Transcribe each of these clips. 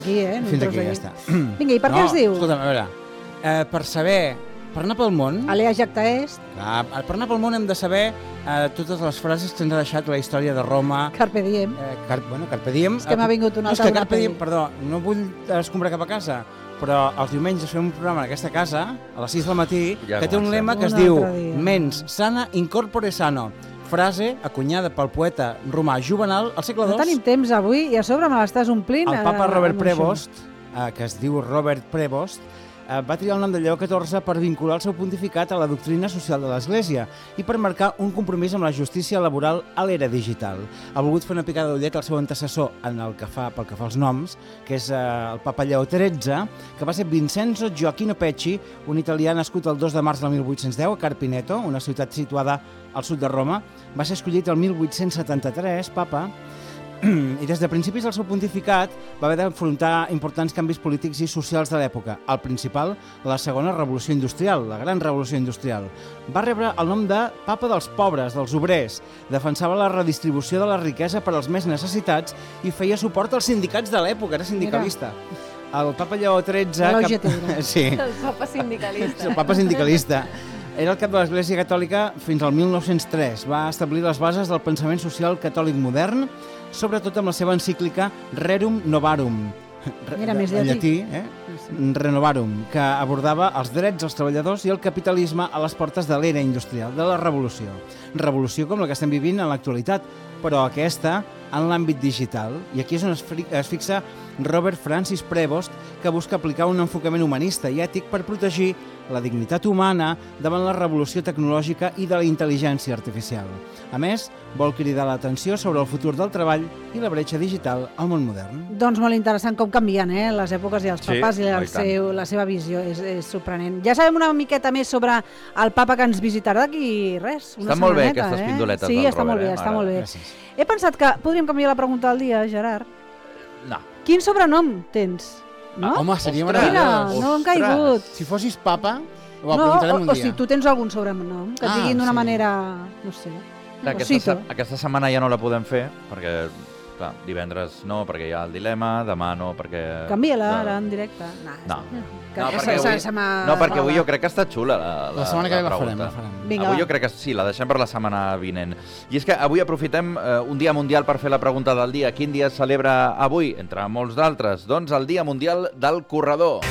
Aquí, Fins aquí ja està. Vinga, i per què es diu? Escolta'm, a veure, per saber, per anar pel món... Alea jacta est. Per anar pel món hem de saber totes les frases que ens ha deixat la història de Roma. Carpe diem. Carpe diem. És que m'ha vingut una altra. No, és que Carpe diem, perdó, no vull escombrar cap a casa, però els diumenges fem un programa en aquesta casa, a les 6 del matí, que té un lema que es diu Mens sana incorpore sano. Frase acunyada pel poeta romà Juvenal al segle II. No tenim temps avui i a sobre me l'estàs omplint. El papa Robert Prevost, que es diu Robert Prevost, va triar el nom de Lleó XIV per vincular el seu pontificat a la doctrina social de l'Església i per marcar un compromís amb la justícia laboral a l'era digital. Ha volgut fer una picada d'ullet al seu antecessor pel que fa als noms, que és el papa Lleó XIII, que va ser Vincenzo Gioacchino Pecci, un italià nascut el 2 de març del 1810 a Carpineto, una ciutat situada al sud de Roma. Va ser escollit el 1873, papa, i des de principis del seu pontificat va haver d'afrontar importants canvis polítics i socials de l'època. El principal, la segona revolució industrial, la gran revolució industrial. Va rebre el nom de papa dels pobres, dels obrers. Defensava la redistribució de la riquesa per als més necessitats i feia suport als sindicats de l'època, era sindicalista. El papa Lleó XIII... Sí. El papa sindicalista. El papa sindicalista. Era el cap de l'Església Catòlica fins al 1903. Va establir les bases del pensament social catòlic modern, sobretot amb la seva encíclica Rerum Novarum, en llatí, Renovarum, que abordava els drets dels treballadors i el capitalisme a les portes de l'era industrial, de la revolució. Revolució com la que estem vivint en l'actualitat, però aquesta en l'àmbit digital. I aquí és on es fixa Robert Francis Prevost, que busca aplicar un enfocament humanista i ètic per protegir la dignitat humana davant la revolució tecnològica i de la intel·ligència artificial. A més, vol cridar l'atenció sobre el futur del treball i la bretxa digital al món modern. Doncs molt interessant com canvien les èpoques i els papes i la seva visió. És sorprenent. Ja sabem una miqueta més sobre el papa que ens visitarà d'aquí res. Està molt bé aquestes pindoletes del Robert. Sí, està molt bé, està molt bé. He pensat que podríem canviar la pregunta del dia, Gerard. No. Quin sobrenom tens? No? Home, seria meravellós. No hem caigut. Si fossis papa, ho apuntarem un dia. O si tu tens algun sobrenom, que et diguin d'una manera, no sé. Aquesta setmana ja no la podem fer, perquè clar, divendres no, perquè hi ha el dilema, demà no, perquè... Canvia-la ara en directe. Perquè avui jo crec que està xula la setmana que ve la farem. Avui jo crec que sí, la deixem per la setmana vinent. I és que avui aprofitem un dia mundial per fer la pregunta del dia. Quin dia es celebra avui? Entre molts d'altres. Doncs el Dia Mundial del Corredor.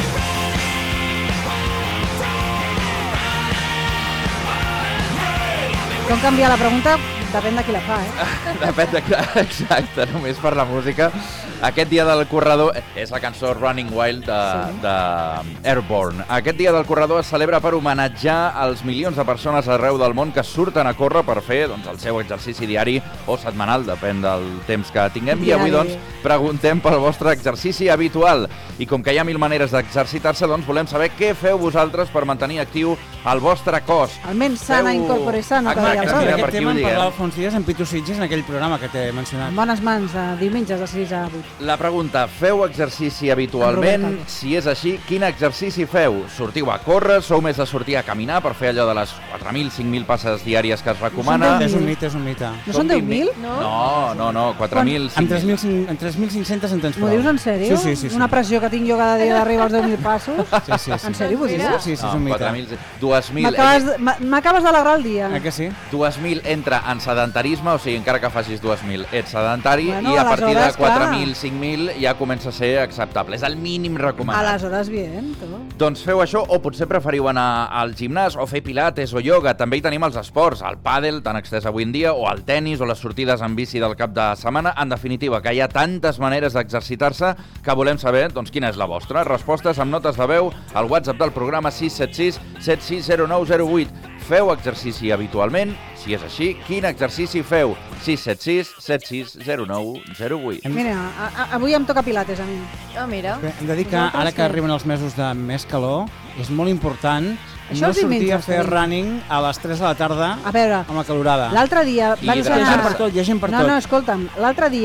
Com canviar la pregunta depèn de qui la fa, Depèn de qui la fa, exacte, només per la música. Aquest dia del corredor és la cançó Running Wild de Airborne. Aquest dia del corredor es celebra per homenatjar els milions de persones arreu del món que surten a córrer per fer el seu exercici diari o setmanal, depèn del temps que tinguem. I avui, preguntem pel vostre exercici habitual. I com que hi ha 1000 maneres d'exercitar-se, volem saber què feu vosaltres per mantenir actiu el vostre cos. Almenys sana incorpore sano, que deia el Robert. Aquest tema en parlava fa uns dies en Pitu Sitges, en aquell programa que t'he mencionat. Bones mans, diumenges de 6 a 8. La pregunta, feu exercici habitualment? Si és així, quin exercici feu? Sortiu a córrer? Sou més de sortir a caminar per fer allò de les 4.000, 5.000 passes diàries que es recomana? És un mite. No són 10.000? No, 4.000, 5.000. En 3.500 en tens prou. M'ho dius en sèrio? Sí. Una pressió que tinc jo cada dia d'arribar als 10.000 passos? Sí. En sèrio, vull dir? Sí, és un mite. 2.000. M'acabes d'alegrar el dia. Que sí? 2.000 entra en sedentarisme, o sigui, encara que facis 2.000 ets sedentari, i a partir de 4.000, 5.000 ja comença a ser acceptable. És el mínim recomanat. Aleshores, bien, tu. Doncs feu això, o potser preferiu anar al gimnàs, o fer pilates o ioga. També hi tenim els esports, el pàdel, tan extès avui en dia, o el tennis, o les sortides en bici del cap de setmana. En definitiva, que hi ha tantes maneres d'exercitar-se que volem saber quina és la vostra. Respostes amb notes de veu al WhatsApp del programa 676 760908. Feu exercici habitualment? Si és així, quin exercici feu? 676 760908. Mira, avui em toca pilates a mi. Mira. Hem de dir que ara que arriben els mesos de més calor, és molt important això no sortir a fer running a les 3 de la tarda amb la calorada. L'altre dia... Hi ha gent per tot, No, escolta'm, l'altre dia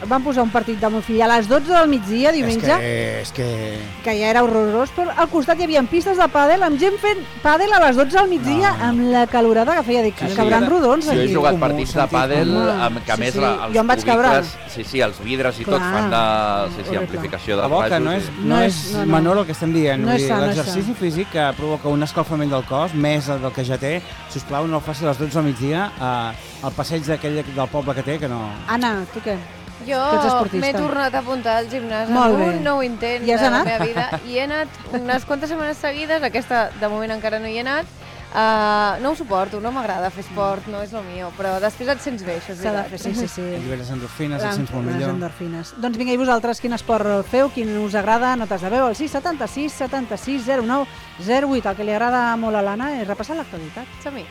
van posar un partit del meu fill a les 12 del migdia, diumenge, que ja era horrorós, però al costat hi havia pistes de pàdel amb gent fent pàdel a les 12 del migdia amb la calorada que feia. Dic, cabran rodons aquí. Jo he jugat comú, partits de pàdel que a més els cubicles, els vidres i tot fan de amplificació dels rajos. No és menor el que estem dient. L'exercici físic que provoca un escalfament del cos, més del que ja té, sisplau, no el faci a les 12 del migdia al passeig d'aquell del poble que té, que no... Anna, tu què? Jo m'he tornat a apuntar al gimnàs en un nou intent de la meva vida i he anat unes quantes setmanes seguides, aquesta de moment encara no hi he anat. No ho suporto, no m'agrada fer esport, no és el millor, però després et sents bé, això és veritat. Sí. Lliberes endorfines, et sents molt millor. Doncs vinga, i vosaltres, quin esport feu, quin us agrada? Notes de veu al 676 76 09 08. El que li agrada molt a l'Anna és repassar l'actualitat. Som-hi.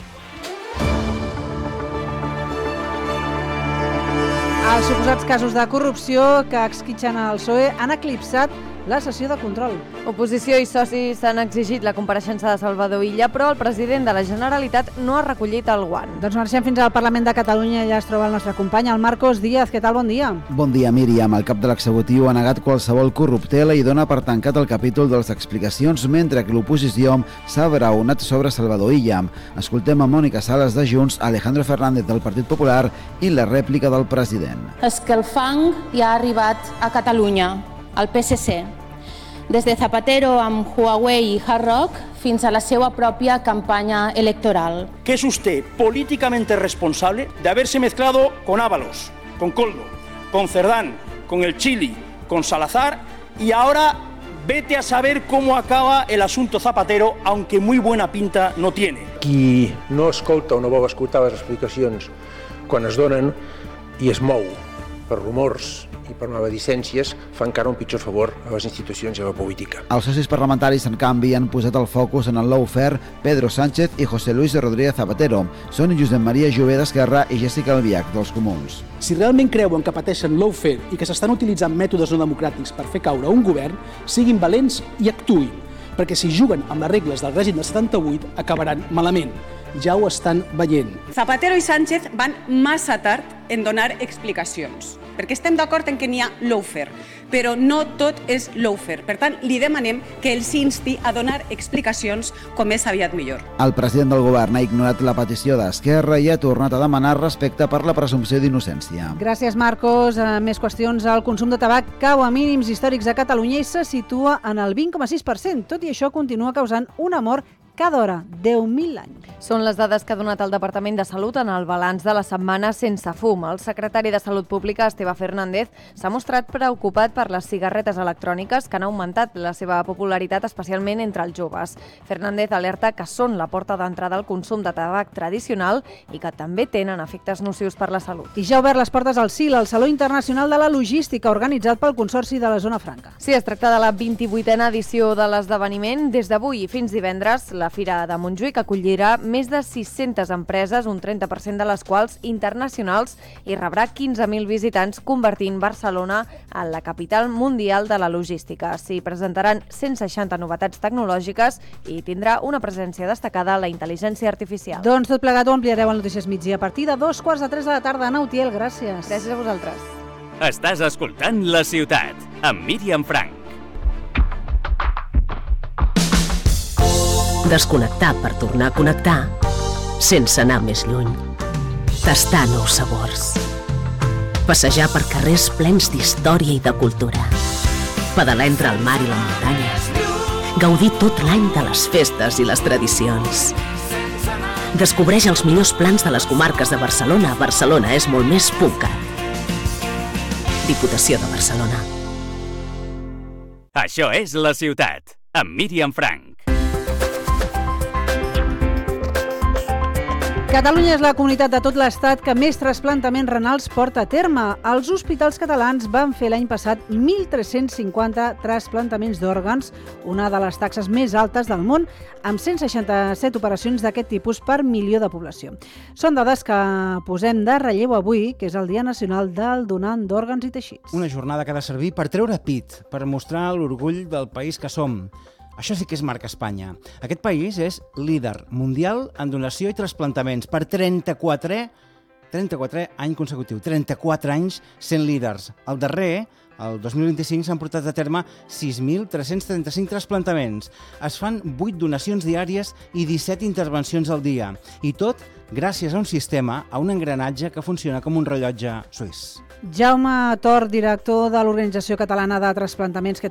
Els suposats casos de corrupció que esquitxen el PSOE han eclipsat la sessió de control. Oposició i socis han exigit la compareixença de Salvador Illa, però el president de la Generalitat no ha recollit el guant. Doncs marxem fins al Parlament de Catalunya. Ja es troba el nostre company, el Marcos Díaz. Què tal? Bon dia. Bon dia, Míriam. El cap de l'executiu ha negat qualsevol corruptela i dona per tancat el capítol de les explicacions, mentre que l'oposició s'ha abraonat sobre Salvador Illa. Escoltem a Mònica Sales de Junts, Alejandro Fernández del Partit Popular i la rèplica del president. És que el fang ja ha arribat a Catalunya, al PSC, des de Zapatero amb Huawei i Hard Rock fins a la seva pròpia campanya electoral. Que es usted políticamente responsable de haberse mezclado con Ábalos, con Coldo, con Cerdán, con el Chili, con Salazar y ahora vete a saber cómo acaba el asunto Zapatero, aunque muy buena pinta no tiene. Qui no escolta o no vol escoltar les explicacions quan es donen i es mou per rumors i per maledicències fa encara un pitjor favor a les institucions i a la política. Els socis parlamentaris, en canvi, han posat el focus en el lawfare Pedro Sánchez i José Luis Rodríguez Zapatero. Són Josep Maria Jové d'Esquerra i Jessica Albiach, dels Comuns. Si realment creuen que pateixen lawfare i que s'estan utilitzant mètodes no democràtics per fer caure un govern, siguin valents i actuïn, perquè si juguen amb les regles del règim de 78 acabaran malament. Ja ho estan veient. Zapatero i Sánchez van massa tard en donar explicacions, perquè estem d'acord en que n'hi ha lawfare, però no tot és lawfare. Per tant, li demanem que els insti a donar explicacions com més aviat millor. El president del govern ha ignorat la petició d'Esquerra i ha tornat a demanar respecte per la presumpció d'innocència. Gràcies, Marcos. Més qüestions. El consum de tabac cau a mínims històrics a Catalunya i se situa en el 20,6%. Tot i això, continua causant una mort cada hora, 10.000 anys. Són les dades que ha donat el Departament de Salut en el balanç de la setmana sense fum. El secretari de Salut Pública, Esteve Fernández, s'ha mostrat preocupat per les cigarretes electròniques que han augmentat la seva popularitat, especialment entre els joves. Fernández alerta que són la porta d'entrada al consum de tabac tradicional i que també tenen efectes nocius per la salut. I ja ha obert les portes al CIL, el Saló Internacional de la Logística, organitzat pel Consorci de la Zona Franca. Sí, es tracta de la 28a edició de l'esdeveniment. Des d'avui fins divendres, la Fira de Montjuïc acollirà més de 600 empreses, un 30% de les quals internacionals, i rebrà 15.000 visitants, convertint Barcelona en la capital mundial de la logística. S'hi presentaran 160 novetats tecnològiques i tindrà una presència destacada la intel·ligència artificial. Doncs tot plegat ho ampliareu a Notícies Migdia a partir de 2:45 de la tarda. Anna Utiel, gràcies. Gràcies a vosaltres. Estàs escoltant La Ciutat, amb Míriam Frank. Desconnectar per tornar a connectar, sense anar més lluny. Tastar nous sabors. Passejar per carrers plens d'història i de cultura. Pedalar entre el mar i la muntanya. Gaudir tot l'any de les festes i les tradicions. Descobreix els millors plans de les comarques de Barcelona. Barcelona és molt més PUNCAT. Diputació de Barcelona. Això és La Ciutat, amb Míriam Frank. Catalunya és la comunitat de tot l'Estat que més trasplantaments renals porta a terme. Els hospitals catalans van fer l'any passat 1.350 trasplantaments d'òrgans, una de les taxes més altes del món, amb 167 operacions d'aquest tipus per milió de població. Són dades que posem de relleu avui, que és el Dia Nacional del Donant d'Òrgans i Teixits. Una jornada que ha de servir per treure pit, per mostrar l'orgull del país que som. Això sí que és marca Espanya. Aquest país és líder mundial en donació i trasplantaments per 34è 34 any consecutiu, 34 anys sent líders. El darrer, el 2025, s'han portat a terme 6.335 trasplantaments. Es fan 8 donacions diàries i 17 intervencions al dia. I tot gràcies a un sistema, a un engranatge que funciona com un rellotge suís. Jaume Tor, director de l'Organització Catalana de Trasplantaments, que